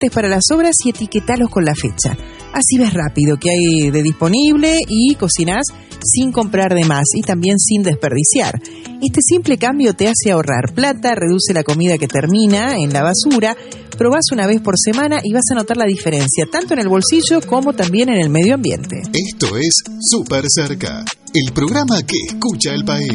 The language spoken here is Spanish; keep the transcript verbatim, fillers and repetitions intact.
ingredientes para las sobras y etiquetalos con la fecha. Así ves rápido qué hay de disponible y cocinás sin comprar de más y también sin desperdiciar. Este simple cambio te hace ahorrar plata, reduce la comida que termina en la basura. Probás una vez por semana y vas a notar la diferencia, tanto en el bolsillo como también en el medio ambiente. Esto es Súper Cerca, el programa que escucha el país.